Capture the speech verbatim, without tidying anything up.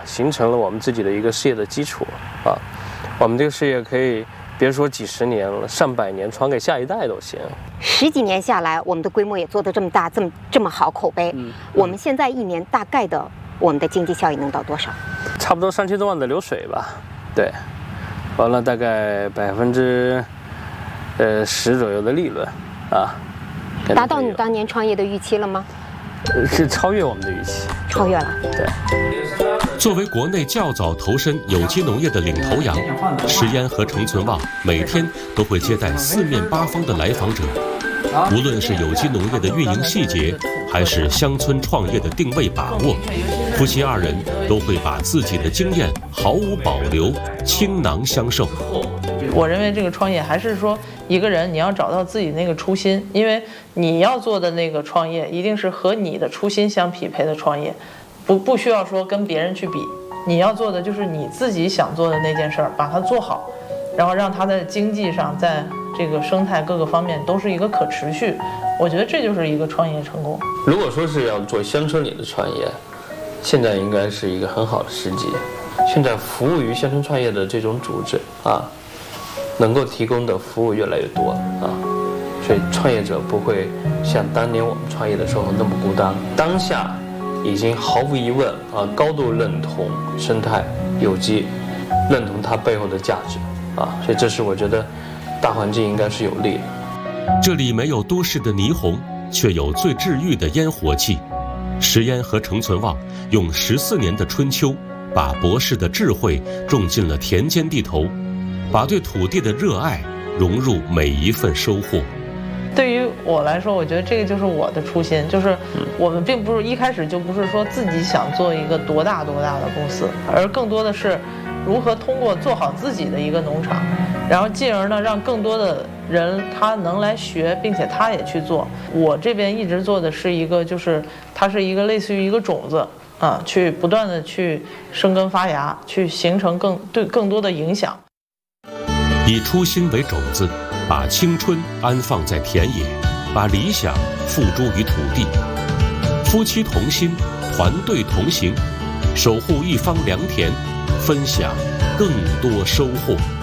形成了我们自己的一个事业的基础啊。我们这个事业可以别说几十年了，上百年传给下一代都行。 十几年下来，我们的规模也做得这么大，这么这么好口碑。嗯，我们现在一年大概的我们的经济效益能到多少？ 差不多三千多万的流水吧。对，完了大概百分之呃十左右的利润啊。 达到你当年创业的预期了吗？ 是超越我们的预期， 超越了。 对。 作为国内较早投身有机农业的领头羊，石烟和程存旺每天都会接待四面八方的来访者。无论是有机农业的运营细节，还是乡村创业的定位把握，夫妻二人都会把自己的经验毫无保留倾囊相授。 我认为这个创业还是说一个人你要找到自己那个初心，因为你要做的那个创业一定是和你的初心相匹配的创业，不不需要说跟别人去比，你要做的就是你自己想做的那件事儿，把它做好，然后让它在经济上，在这个生态各个方面都是一个可持续。我觉得这就是一个创业成功。 如果说是要做乡村里的创业，现在应该是一个很好的时机。现在服务于乡村创业的这种组织啊，能够提供的服务越来越多啊，所以创业者不会像当年我们创业的时候那么孤单。当下已经毫无疑问啊，高度认同生态有机，认同它背后的价值啊，所以这是我觉得大环境应该是有利的。 这里没有都市的霓虹，却有最治愈的烟火气。石烟和程存旺用十四年的春秋，把博士的智慧种进了田间地头，把对土地的热爱融入每一份收获。 对于我来说，我觉得这个就是我的初心，就是我们并不是一开始就不是说自己想做一个多大多大的公司，而更多的是如何通过做好自己的一个农场，然后进而呢让更多的人他能来学，并且他也去做。我这边一直做的是一个，就是它是一个类似于一个种子啊，去不断的去生根发芽，去形成更对更多的影响。 以初心为种子，把青春安放在田野，把理想付诸于土地。夫妻同心，团队同行，守护一方良田，分享更多收获。